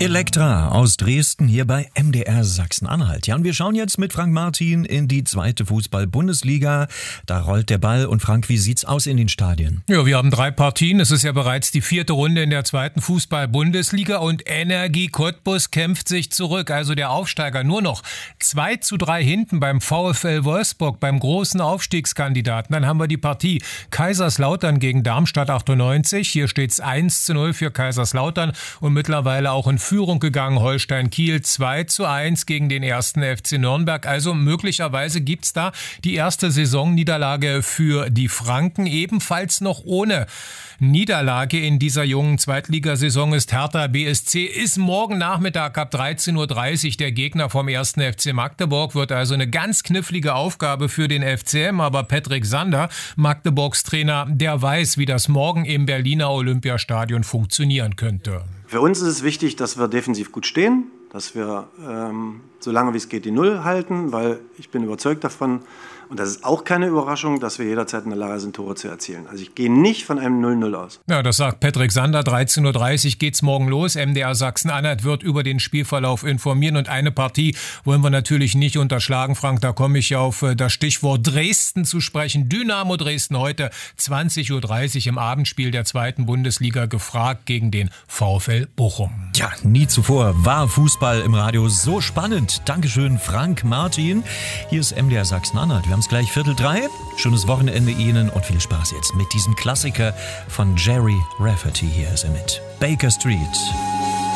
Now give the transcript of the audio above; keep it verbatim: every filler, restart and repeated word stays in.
Elektra aus Dresden hier bei M D R Sachsen-Anhalt. Ja, und wir schauen jetzt mit Frank Martin in die zweite Fußball-Bundesliga. Da rollt der Ball. Und Frank, wie sieht's aus in den Stadien? Ja, wir haben drei Partien. Es ist ja bereits die vierte Runde in der zweiten Fußball-Bundesliga und Energie Cottbus kämpft sich zurück. Also der Aufsteiger nur noch zwei zu drei hinten beim VfL Wolfsburg, beim großen Aufstiegskandidaten. Dann haben wir die Partie Kaiserslautern gegen Darmstadt achtundneunzig. Hier steht's eins zu null für Kaiserslautern und mittlerweile auch in Führung gegangen Holstein Kiel zwei zu eins gegen den ersten F C Nürnberg. Also möglicherweise gibt's da die erste Saisonniederlage für die Franken. Ebenfalls noch ohne Niederlage in dieser jungen Zweitligasaison ist Hertha B S C. Ist morgen Nachmittag ab dreizehn Uhr dreißig der Gegner vom ersten F C Magdeburg. Wird also eine ganz knifflige Aufgabe für den F C M. Aber Patrick Sander, Magdeburgs Trainer, der weiß, wie das morgen im Berliner Olympiastadion funktionieren könnte. Für uns ist es wichtig, dass wir defensiv gut stehen, dass wir ähm, so lange wie es geht die Null halten, weil ich bin überzeugt davon, und das ist auch keine Überraschung, dass wir jederzeit in der Lage sind, Tore zu erzielen. Also ich gehe nicht von einem null null aus. Ja, das sagt Patrick Sander. dreizehn Uhr dreißig geht's morgen los. M D R Sachsen-Anhalt wird über den Spielverlauf informieren. Und eine Partie wollen wir natürlich nicht unterschlagen, Frank. Da komme ich auf das Stichwort Dresden zu sprechen. Dynamo Dresden heute zwanzig Uhr dreißig im Abendspiel der zweiten Bundesliga gefragt gegen den VfL Bochum. Ja, nie zuvor war Fußball im Radio so spannend. Dankeschön, Frank Martin. Hier ist M D R Sachsen-Anhalt. Wir haben es gleich Viertel drei. Schönes Wochenende Ihnen und viel Spaß jetzt mit diesem Klassiker von Jerry Rafferty. Hier ist er mit Baker Street.